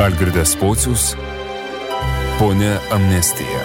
Algirdas Pocius, Ponia Amnestija.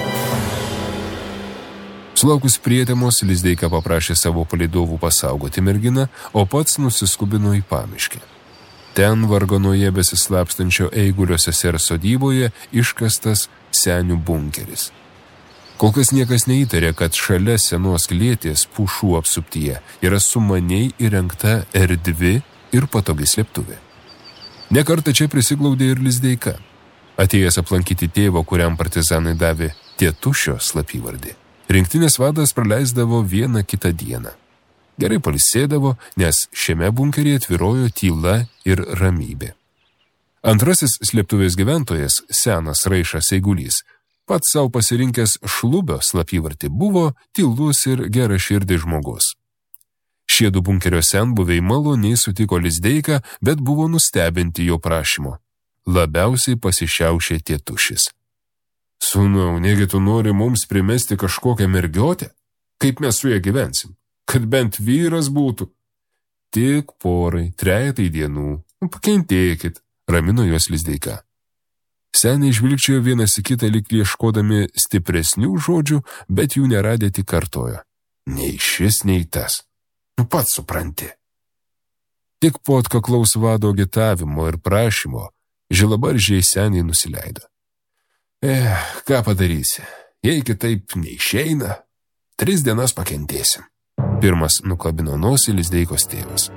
Sulaukus prietemos, Lizdeika paprašė savo palydovų pasaugoti merginą, o pats nusiskubino į pamiškę. Ten varganoje besislapstančio Eigulio sesers sodyboje iškastas senių bunkeris. Kol kas niekas neįtarė, kad šalia senos klėties pušų apsuptyje yra sumaniai įrengta erdvi ir patogi slėptuvė. Nekartą čia prisiglaudė ir Lizdeika, atėjęs aplankyti tėvo, kuriam partizanai davė Tėtušio slapyvardį. Rinktinės vadas praleisdavo vieną kitą dieną. Gerai pailsėdavo, nes šiame bunkeryje tvyrojo tyla ir ramybė. Antrasis slėptuvės gyventojas, senas Raišas Eigulys, pats savo pasirinkęs Šlubio slapyvardį, buvo tylus ir geraširdis žmogus. Šie du bunkerio senbuviai maloniai sutiko Lizdeiką, bet buvo nustebinti jo prašymo. Labiausiai pasišiaušė Tėtušis. Sūnau, negi tu nori mums primesti kažkokią mergiotę? Kaip mes su ja gyvensim? Kad bent vyras būtų. Tik porai, trejetai dienų. Pakentėkit, ramino juos Lizdeika. Seniai žvilgčiojo vienas į kitą lyg ieškodami stipresnių žodžių, bet jų neradę tik kartojo. Nei šis, nei tas. Pats supranti. Tik po atkaklaus vado agitavimo ir prašymo žilabaržiai seniai nusileido. Ką padarysi, jei kitaip neišeina, 3 dienas pakentėsim. Pirmas nuklabino nosį Lizdeikos tėvas.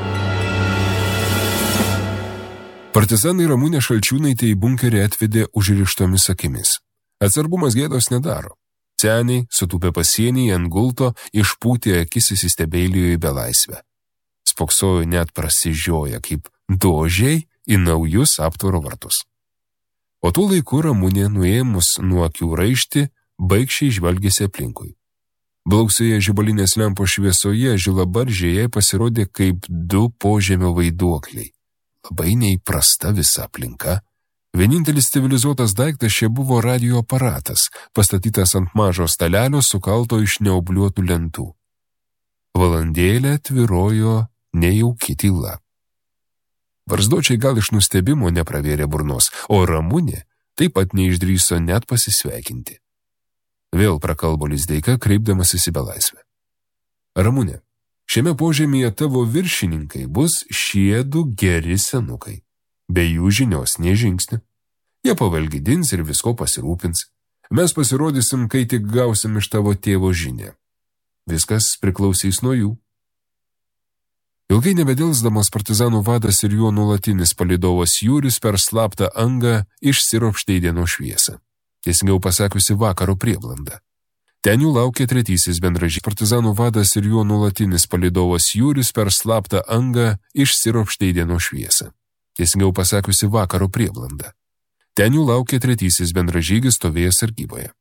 Partizanai Ramunė Šalčiūnaitė į bunkerį atvedė užrištomis akimis. Atsargumas gėdos nedaro. Seniai, sutūpę pasienyje ant gulto, išpūtė akis įsistebeilijo į belaisvę. Spoksojo net prasižioja kaip dožiai į naujus aptvaro vartus. O tuo laiku Ramunė, nuėmus nuo akių raištį, baigščiai žvalgėsi aplinkui. Blausioje žibalinės lempos šviesoje žilabaržiai jai pasirodė kaip 2 požemio vaiduokliai. Labai neįprasta visa aplinka. Vienintelis civilizuotas daiktas čia buvo radio aparatas, pastatytas ant mažo stalelio sukalto iš neobliuotų lentų. Valandėlę tvyrojo nejauki tyla. Varzdočiai gal iš nustebimo nepravėrė burnos, o Ramunė taip pat neišdrįso net pasisveikinti. Vėl prakalbo Lizdeika, kreipdamasis į belaisvę. Ramunė, šiame požemyje tavo viršininkai bus šie 2 geri senukai. Be jų žinios nė žingsnį. Jie pavalgydins ir visko pasirūpins. Mes pasirodysim, kai tik gausim iš tavo tėvo žinią. Viskas priklausys nuo jų. Ilgai nebedelsdamas partizanų vadas ir jo nuolatinis palydovas Jūris per slaptą angą išsiropštė į dienos šviesą. Teisingiau pasakiusi vakaro prieblandą. Ten jų laukė 3 bendražys. Partizanų vadas ir jo nuolatinis palydovas Jūris per slaptą angą išsiropštė į dienos šviesą. Teisingiau pasakiusi vakaro prieblandą. Ten jų laukė 3 bendražygis stovėjęs sargyboje.